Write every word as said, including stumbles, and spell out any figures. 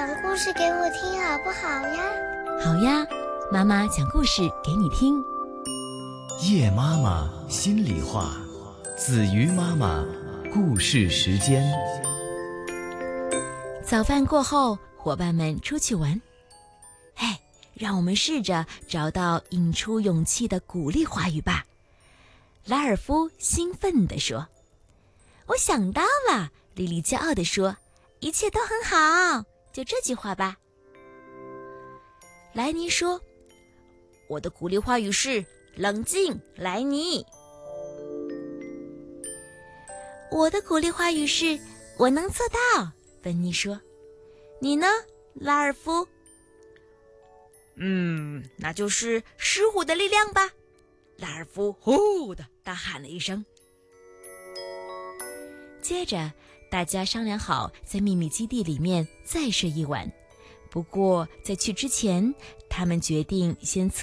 讲故事给我听好不好呀？ 好呀，妈妈讲故事给你听。 叶妈妈心里话，子瑜妈妈故事时间。 早饭过后，伙伴们出去玩。嘿，让我们试着找到引出勇气的鼓励话语吧。拉尔夫兴奋地说。我想到了，莉莉骄傲地说，一切都很好，就这句话吧。莱尼说，我的鼓励话语是冷静，莱尼。我的鼓励话语是我能做到，芬妮说。你呢，拉尔夫？嗯，那就是狮虎的力量吧。拉尔夫呼的大喊了一声。接着大家商量好在秘密基地里面再睡一晚，不过在去之前他们决定先测